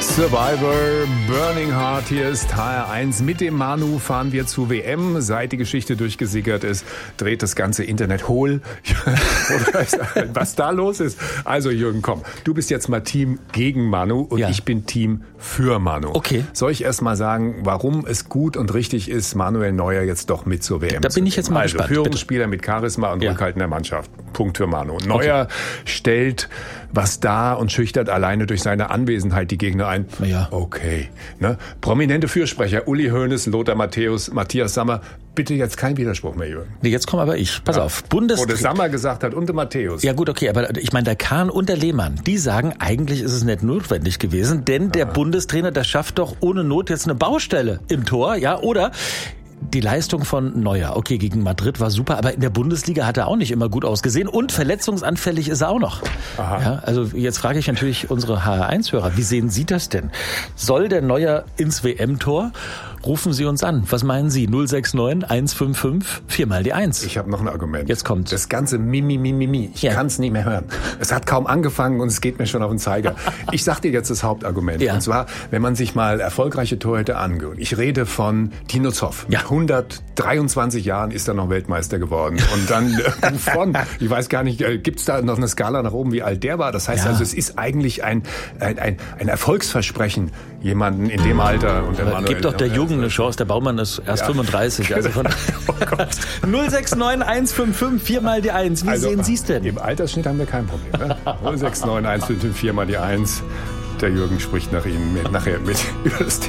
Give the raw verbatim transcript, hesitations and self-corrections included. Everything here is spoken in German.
Survivor, Burning Heart, hier ist H R eins. Mit dem Manu fahren wir zu W M. Seit die Geschichte durchgesickert ist, dreht das ganze Internet hohl. Was da los ist. Also Jürgen, komm, du bist jetzt mal Team gegen Manu und ja. ich bin Team für Manu. Okay. Soll ich erst mal sagen, warum es gut und richtig ist, Manuel Neuer jetzt doch mit zur W M da zu bin ich jetzt mal also, gespannt. Führungsspieler mit Charisma und ja. Rückhalt in der Mannschaft. Punkt für Manu. Neuer okay. stellt was dar und schüchtert alleine durch seine Anwesenheit die Gegner ein. Ja. Okay. Ne? Prominente Fürsprecher, Uli Hoeneß, Lothar Matthäus, Matthias Sammer. Bitte jetzt kein Widerspruch mehr, Jürgen. Nee, jetzt komme aber ich. Pass ja. auf. Bundes- Wo der Sammer gesagt hat und der Matthäus. Ja gut, okay, aber ich meine, der Kahn und der Lehmann, die sagen, eigentlich ist es nicht notwendig gewesen, denn der Aha. Bundestrainer, der schafft doch ohne Not jetzt eine Baustelle im Tor, ja, oder... Die Leistung von Neuer, okay, gegen Madrid war super, aber in der Bundesliga hat er auch nicht immer gut ausgesehen und verletzungsanfällig ist er auch noch. Aha. Ja, also jetzt frage ich natürlich unsere H R eins Hörer, wie sehen Sie das denn? Soll der Neuer ins W M-Tor? Rufen Sie uns an. Was meinen Sie? null sechs neun eins fünf fünf vier mal die eins. Ich habe noch ein Argument. Jetzt kommt. Das ganze Mimi, Mimi, Mimi. Ich ja. kann es nicht mehr hören. Es hat kaum angefangen und es geht mir schon auf den Zeiger. Ich sag dir jetzt das Hauptargument. Ja. Und zwar, wenn man sich mal erfolgreiche Torhüter angeht. Ich rede von Dino Zoff. Ja. Mit hundertdreiundzwanzig Jahren ist er noch Weltmeister geworden. Und dann äh, von, ich weiß gar nicht, äh, gibt's da noch eine Skala nach oben, wie alt der war? Das heißt ja. also, es ist eigentlich ein, ein, ein, ein Erfolgsversprechen, jemanden in dem Alter. Und der Aber Manuel, gibt doch der Jugend eine Chance, der Baumann ist erst ja. fünfunddreißig. Also von oh Gott. null sechs neun eins fünf fünf vier mal die eins. Wie also, sehen Sie es denn? Im Altersschnitt haben wir kein Problem. Ne? null sechs neun eins fünf fünf vier mal die eins. Der Jürgen spricht nach Ihnen mit, nachher mit über das Thema.